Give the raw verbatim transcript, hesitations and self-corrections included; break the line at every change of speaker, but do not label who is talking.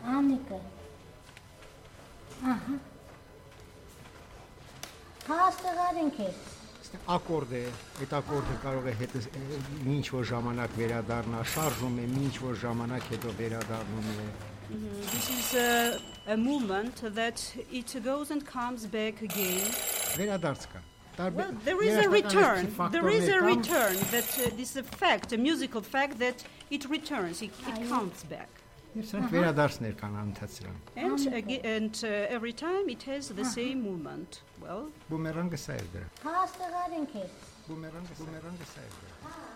Անիկը։ Ահա։ Հաստեղարին քեզ։
Ակորդ է, այդ ակորդը կարող է հետը ինչ որ ժամանակ վերադառնա, շարժում է, ինչ որ ժամանակ հետո վերադառնում է։
This is a, a movement that it goes and comes back again.
Վերադարձ կա։
Well, there is a return. There is a return. That uh, this is a fact, a musical fact that it returns. It, it comes back.
Վերադարձներ կան անընդհատ սրան։
And again, and uh, every time it has the same movement. Well.
Բումերանգը սա է դրա։
Հաստեղարին քեզ։
Բումերանգը, բումերանգը սա է դրա։